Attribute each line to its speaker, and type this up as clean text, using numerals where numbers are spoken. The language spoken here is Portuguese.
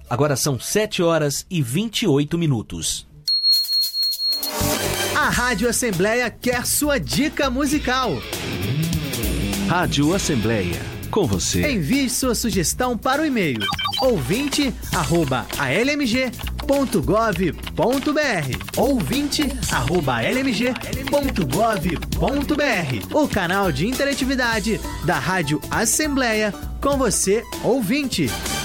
Speaker 1: Agora são 7h28.
Speaker 2: A Rádio Assembleia quer sua dica musical.
Speaker 3: Rádio Assembleia, com você.
Speaker 2: Envie sua sugestão para o e-mail ouvinte@almg.gov.br ouvinte@almg.gov.br, o canal de interatividade da Rádio Assembleia com você, ouvinte.